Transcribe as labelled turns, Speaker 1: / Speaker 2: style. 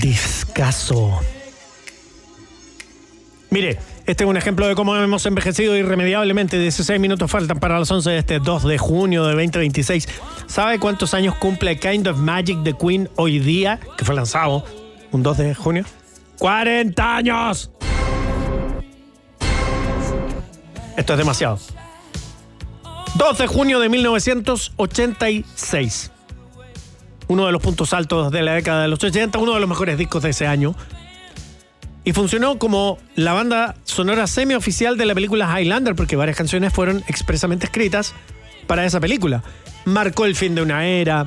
Speaker 1: Discaso. Mire, este es un ejemplo de cómo hemos envejecido irremediablemente. 16 minutos faltan para las 11 de este 2 de junio de 2026. ¿Sabe cuántos años cumple Kind of Magic de Queen hoy día? Que fue lanzado un 2 de junio. ¡40 años! Esto es demasiado. 2 de junio de 1986. Uno de los puntos altos de la década de los 80, uno de los mejores discos de ese año. Y funcionó como la banda sonora semioficial de la película Highlander, porque varias canciones fueron expresamente escritas para esa película. Marcó el fin de una era,